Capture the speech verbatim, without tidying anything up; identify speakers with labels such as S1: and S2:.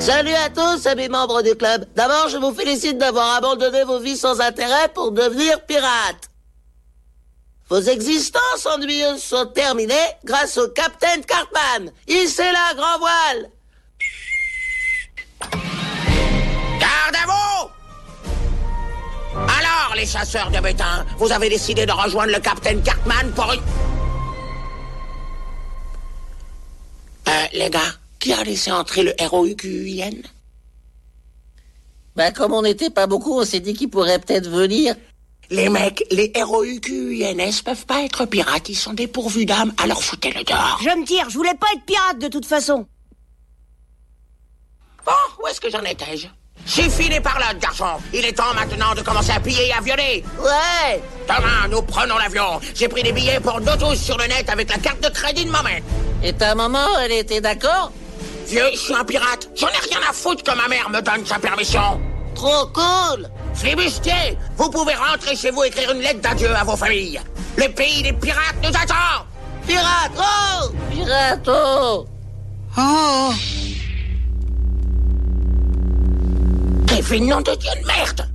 S1: Salut à tous, amis membres du club. D'abord, je vous félicite d'avoir abandonné vos vies sans intérêt pour devenir pirates. Vos existences ennuyeuses sont terminées grâce au Captain Cartman. Hissez-la, grand voile.
S2: Garde à vous! Alors, les chasseurs de butin, vous avez décidé de rejoindre le Captain Cartman pour une... Euh, les gars, qui a laissé entrer le R O U Q U I N?
S1: Bah, comme on n'était pas beaucoup, on s'est dit qu'il pourrait peut-être venir.
S2: Les mecs, les R O U Q U I N S peuvent pas être pirates, ils sont dépourvus d'âme, alors foutez-le dehors.
S3: Je me tire, je voulais pas être pirate de toute façon.
S2: Bon, où est-ce que j'en étais-je? Suffit des parlottes, garçon. Il est temps maintenant de commencer à piller et à violer.
S1: Ouais.
S2: Demain, nous prenons l'avion. J'ai pris des billets pour deux tous sur le net avec la carte de crédit de ma mère.
S1: Et ta maman, elle était d'accord?
S2: Vieux, je suis un pirate. J'en ai rien à foutre que ma mère me donne sa permission.
S1: Trop cool.
S2: Flibustier, vous pouvez rentrer chez vous et écrire une lettre d'adieu à vos familles. Le pays des pirates nous attend.
S1: Pirate, oh! Pirate, oh!
S2: Oh! Kevin, nom de Dieu de merde!